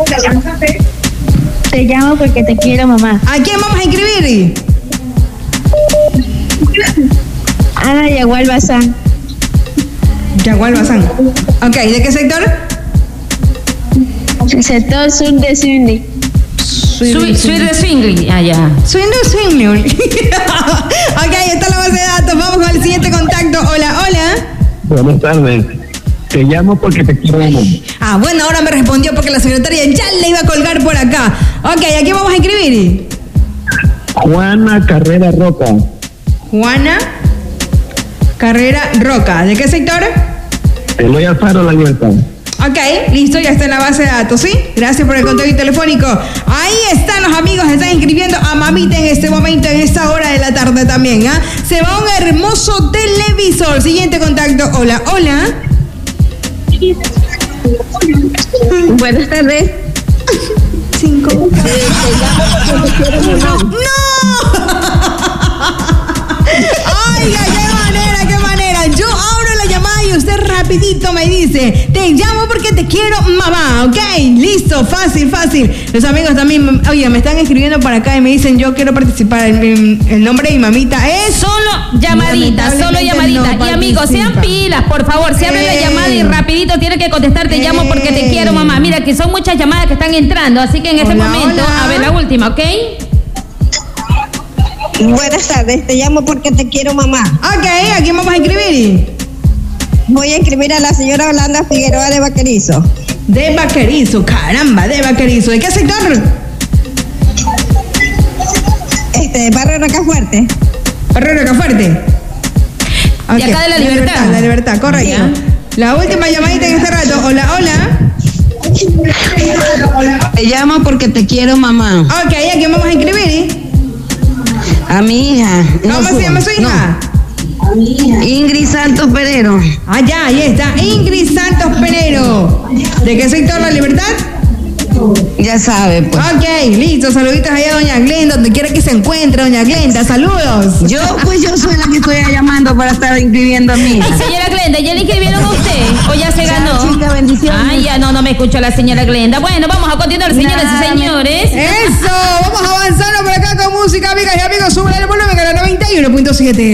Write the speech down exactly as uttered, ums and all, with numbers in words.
Te llamo porque te quiero, mamá. ¿A quién vamos a inscribir? Ana Yagual Bazán. Yagual Bazán. Ok, ¿de qué sector? Sector sur de Swingley. Swing de Swingley. Ah, ya. Swing de Swingley. Ok, está la base de datos. Vamos con el siguiente contacto. Hola, hola. Buenas tardes. Te llamo porque te quiero. Ah, bueno, ahora me respondió porque la secretaria ya le iba a colgar por acá. Ok, ¿a quién vamos a escribir? Juana Carrera Roca. Juana Carrera Roca. ¿De qué sector? Eloy Alfaro, La Libertad. Ok, listo, ya está en la base de datos, ¿sí? Gracias por el contacto telefónico. Ahí están los amigos, están inscribiendo a mamita en este momento, en esta hora de la tarde también, ¿ah? ¿eh? Se va un hermoso televisor. Siguiente contacto. Hola, hola. Buenas tardes. Cinco. No. ¡No! ¡Ay, qué manera, qué manera! Yo abro la llamada y usted rapidito me dice, te llamo porque te quiero, mamá, ¿ok? Listo, fácil, fácil. Los amigos también, oye, me están escribiendo para acá y me dicen, yo quiero participar. El, el nombre de mi mamita es... Solo llamadita, solo llamadita. No, y amigos, sean pilas, por favor. Si abren la llamada y rapidito tiene que contestar, te llamo porque te quiero, mamá. Mira que son muchas llamadas que están entrando, así que en este hola, momento, hola. a ver la última, ¿ok? Buenas tardes, te llamo porque te quiero, mamá. Ok, ¿a quién vamos a escribir? Voy a escribir a la señora Holanda Figueroa de Vaquerizo. De Vaquerizo, caramba, de Vaquerizo. ¿De qué sector? Este, Barrio Rocafuerte. Barrio Rocafuerte. Okay. Y acá de La Libertad. La Libertad, la libertad, correcto. La última llamadita en este rato. Hola, hola. Te llamo porque te quiero, mamá. Ok, ¿a quién vamos a inscribir? A mi hija. ¿Cómo no, se llama su hija? No. Ingrid Santos Perero. Ah, ya, ahí está. Ingrid Santos Perero. ¿De qué sector? La Libertad. Ya sabe, pues. Ok, listo. Saluditos allá a doña Glenda, donde quiera que se encuentre, doña Glenda. Saludos. Yo, pues yo soy la que estoy llamando para estar inscribiendo a mí. Ay, señora Glenda, ¿ya le inscribieron a usted? ¿O ya se ganó? Chao, chica, bendiciones. Ay, ya no, no me escuchó la señora Glenda. Bueno, vamos a continuar, señoras Nada, y señores. Eso, vamos avanzando por acá con música, amigas y amigos. Suben el volumen a la noventa y uno punto siete.